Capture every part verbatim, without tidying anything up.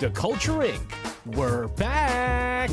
The Culture Incorporated. We're back!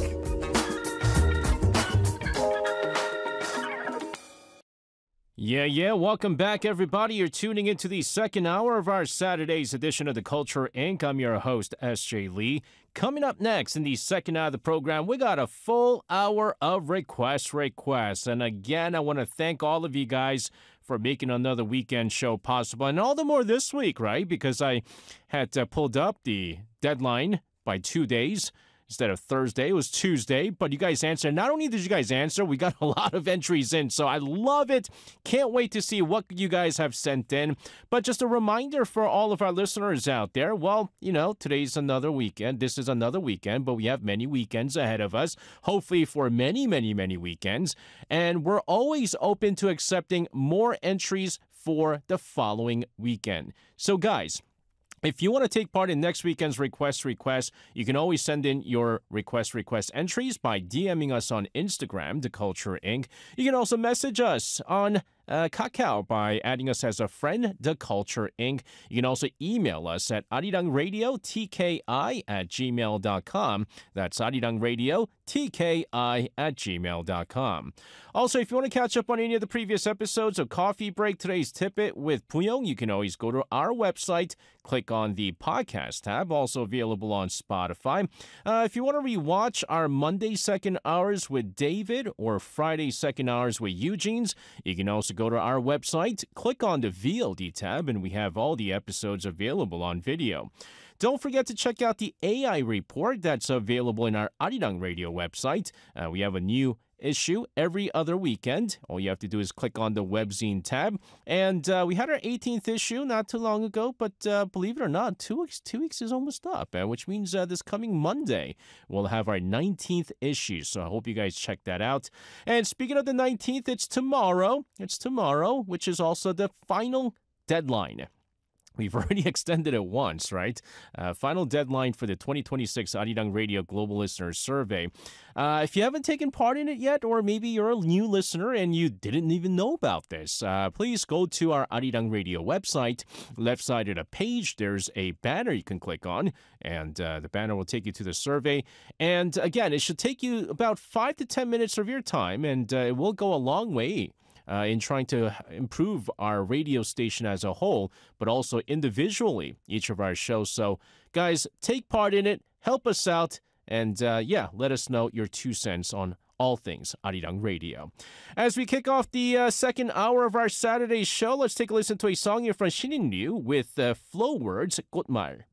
Yeah, yeah, welcome back, everybody. You're tuning into the second hour of our Saturday's edition of The Culture Incorporated. I'm your host, S J Lee. Coming up next in the second hour of the program, we got a full hour of request requests. And again, I want to thank all of you guys for making another weekend show possible. And all the more this week, right? Because I had uh, pulled up the deadline by two days. Instead of Thursday, it was Tuesday, but you guys answered. Not only did you guys answer, we got a lot of entries in, so I love it. Can't wait to see what you guys have sent in. But just a reminder for all of our listeners out there, well, you know, today's another weekend. This is another weekend, but we have many weekends ahead of us, hopefully for many, many, many weekends. And we're always open to accepting more entries for the following weekend. So, guys, if you want to take part in next weekend's Request Request, you can always send in your Request Request entries by DMing us on Instagram, The Culture Incorporated. You can also message us on uh, Kakao by adding us as a friend, The Culture Incorporated. You can also email us at arirangradiotki at gmail dot com. That's arirangradiotki at gmail dot com. Also, if you want to catch up on any of the previous episodes of Coffee Break, Today's Tidbit with Puyong, you can always go to our website, click on the podcast tab, also available on Spotify. Uh, if you want to rewatch our Monday second hours with David or Friday second hours with Eugene's, you can also go to our website, click on the V O D tab, and we have all the episodes available on video. Don't forget to check out the A I report that's available in our Arirang Radio website. Uh, we have a new issue every other weekend. All you have to do is click on the webzine tab. And uh, we had our eighteenth issue not too long ago, but uh, believe it or not, two weeks, two weeks is almost up, uh, which means uh, this coming Monday we'll have our nineteenth issue. So I hope you guys check that out. And speaking of the nineteenth, it's tomorrow. It's tomorrow, which is also the final deadline. We've already extended it once, right? Uh, final deadline for the twenty twenty-six Arirang Radio Global Listener Survey. Uh, if you haven't taken part in it yet, or maybe you're a new listener and you didn't even know about this, uh, please go to our Arirang Radio website. Left side of the page, there's a banner you can click on, and uh, the banner will take you to the survey. And again, it should take you about five to ten minutes of your time, and uh, it will go a long way Uh, in trying to improve our radio station as a whole, but also individually, each of our shows. So, guys, take part in it, help us out, and uh, yeah, let us know your two cents on all things Arirang Radio. As we kick off the uh, second hour of our Saturday show, let's take a listen to a song here from Shin In Ryu with uh, Flow Words, 꽃말.